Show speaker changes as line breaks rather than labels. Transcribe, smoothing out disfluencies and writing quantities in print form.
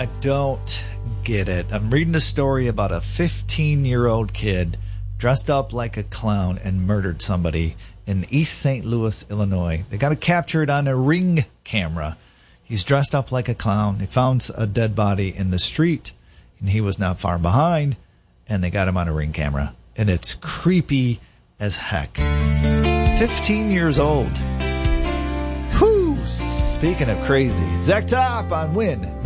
I don't get it. I'm reading a story about a 15-year-old kid dressed up like a clown and murdered somebody in East St. Louis, Illinois. They got to capture it on a Ring camera. He's dressed up like a clown. They found a dead body in the street, and he was not far behind, and they got him on a Ring camera. And it's creepy as heck. 15 years old. Whew! Speaking of crazy, Zach Top on Win.